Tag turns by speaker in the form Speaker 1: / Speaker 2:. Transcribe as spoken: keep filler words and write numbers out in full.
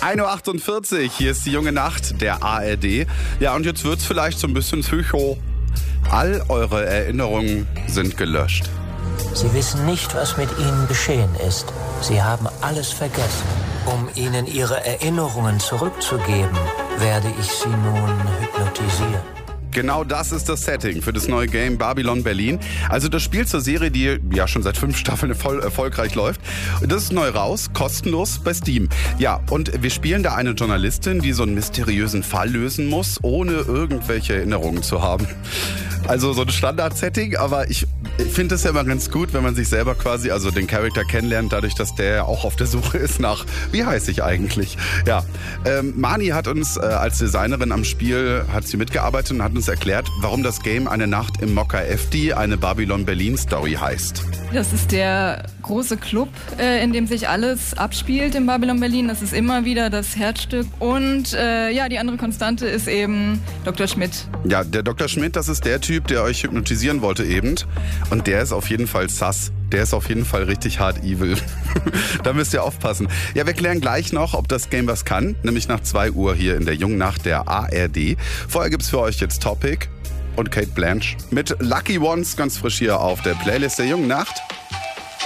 Speaker 1: ein Uhr achtundvierzig, hier ist die junge Nacht der A R D. Ja, und jetzt wird's vielleicht so ein bisschen psycho. All eure Erinnerungen sind gelöscht.
Speaker 2: Sie wissen nicht, was mit Ihnen geschehen ist. Sie haben alles vergessen. Um Ihnen Ihre Erinnerungen zurückzugeben, werde ich Sie nun hypnotisieren.
Speaker 1: Genau das ist das Setting für das neue Game Babylon Berlin. Also das Spiel zur Serie, die ja schon seit fünf Staffeln voll erfolgreich läuft. Das ist neu raus, kostenlos bei Steam. Ja, und wir spielen da eine Journalistin, die so einen mysteriösen Fall lösen muss, ohne irgendwelche Erinnerungen zu haben. Also so ein Standard-Setting, aber ich finde es ja immer ganz gut, wenn man sich selber quasi, also den Charakter kennenlernt, dadurch, dass der auch auf der Suche ist nach, wie heiße ich eigentlich? Ja, ähm, Mani hat uns äh, als Designerin am Spiel, hat sie mitgearbeitet und hat uns erklärt, warum das Game Eine Nacht im Mokka F D, eine Babylon Berlin Story heißt.
Speaker 3: Das ist der große Club, äh, in dem sich alles abspielt in Babylon Berlin. Das ist immer wieder das Herzstück. Und äh, ja, die andere Konstante ist eben Doktor Schmidt.
Speaker 1: Ja, der Doktor Schmidt, das ist der Typ, der euch hypnotisieren wollte eben. Und der ist auf jeden Fall sass. Der ist auf jeden Fall richtig hart evil. Da müsst ihr aufpassen. Ja, wir klären gleich noch, ob das Game was kann. Nämlich nach zwei Uhr hier in der jungen Nacht der A R D. Vorher gibt's für euch jetzt Topic und Kate Blanche mit Lucky Ones ganz frisch hier auf der Playlist der jungen Nacht.